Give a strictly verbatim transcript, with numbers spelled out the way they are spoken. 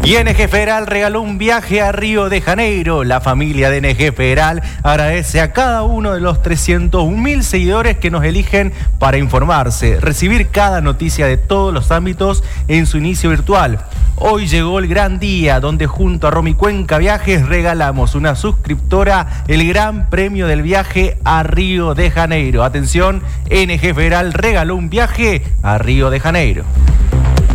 Y N G Federal regaló un viaje a Río de Janeiro. La familia de N G Federal agradece a cada uno de los trescientos mil seguidores que nos eligen para informarse, recibir cada noticia de todos los ámbitos en su inicio virtual. Hoy llegó el gran día donde junto a Romy Cuenca Viajes regalamos una suscriptora el gran premio del viaje a Río de Janeiro. Atención, N G Federal regaló un viaje a Río de Janeiro.